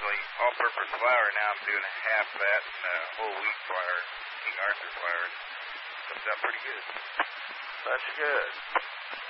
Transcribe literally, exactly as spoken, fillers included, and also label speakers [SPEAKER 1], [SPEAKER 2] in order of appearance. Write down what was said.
[SPEAKER 1] actually all-purpose flour. Now I'm doing half that and uh, whole wheat flour, King Arthur flour. Comes out pretty good.
[SPEAKER 2] That's good.